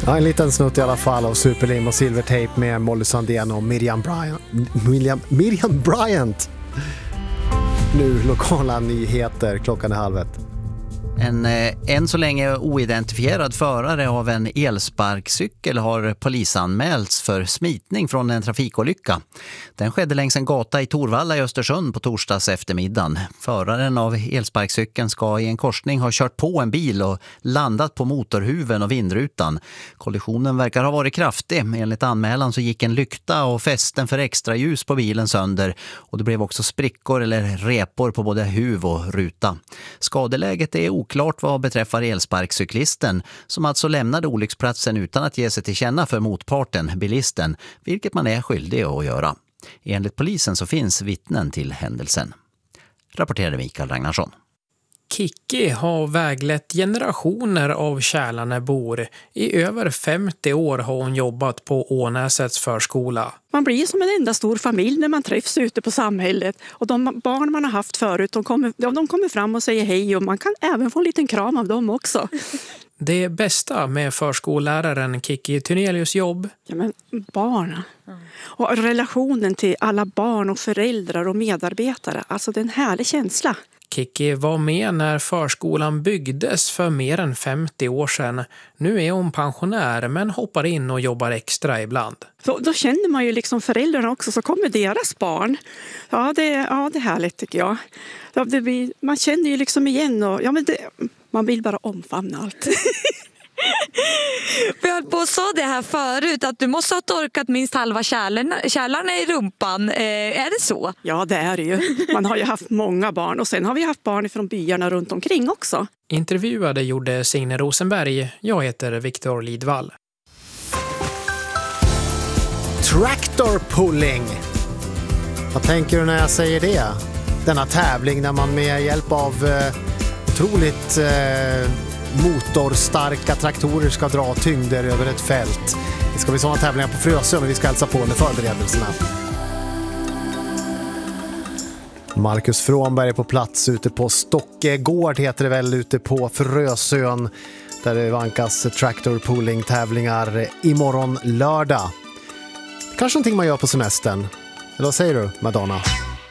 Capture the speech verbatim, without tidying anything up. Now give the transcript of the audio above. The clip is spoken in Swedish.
Ja, en liten snutt i alla fall av Superlim och Silvertape med Molly Sandén och Miriam Bryant. Miriam, Miriam Bryant. Nu lokala nyheter, klockan är halv ett. En eh, än så länge oidentifierad förare av en elsparkcykel har polisanmälts för smitning från en trafikolycka. Den skedde längs en gata i Torvalla i Östersund på torsdags eftermiddagen. Föraren av elsparkcykeln ska i en korsning ha kört på en bil och landat på motorhuven och vindrutan. Kollisionen verkar ha varit kraftig. Enligt anmälan så gick en lykta och fästen för extra ljus på bilen sönder och det blev också sprickor eller repor på både huv och ruta. Skadeläget är oklart vad beträffar elsparkcyklisten som alltså lämnade olycksplatsen utan att ge sig till känna för motparten, bilisten, vilket man är skyldig att göra. Enligt polisen så finns vittnen till händelsen. Rapporterade Mikael Ragnarsson. Kikki har väglett generationer av Kärlanebor. I över femtio år har hon jobbat på Ånäsets förskola. Man blir som en enda stor familj när man träffs ute på samhället. Och de barn man har haft förut, de kommer, de kommer fram och säger hej och man kan även få en liten kram av dem också. Det bästa med förskolläraren Kikki Thynelius jobb? Ja, men barn. Och relationen till alla barn och föräldrar och medarbetare. Alltså det är en härlig känsla. Kikki var med när förskolan byggdes för mer än femtio år sedan. Nu är hon pensionär men hoppar in och jobbar extra ibland. Så då känner man ju liksom föräldrarna också, så kommer deras barn. Ja, det, ja, det är härligt tycker jag. Ja, det blir, man känner ju liksom igen och ja, men det, man vill bara omfamna allt. Vi höll på och sa det här förut att du måste ha torkat minst halva kärlen, kärlarna i rumpan. Eh, är det så? Ja, det är det ju. Man har ju haft många barn och sen har vi haft barn från byarna runt omkring också. Intervjuade gjorde Signe Rosenberg. Jag heter Viktor Lidvall. Tractor pulling. Vad tänker du när jag säger det? Denna tävling där man med hjälp av eh, otroligt eh, motorstarka traktorer ska dra tyngder över ett fält. Det ska bli sådana tävlingar på Frösön och vi ska hälsa på under förberedelserna. Marcus Frånberg är på plats ute på Stockegård heter det väl, ute på Frösön där det vankas tractor pulling tävlingar imorgon lördag. Kanske någonting man gör på semestern. Eller vad säger du, Madonna?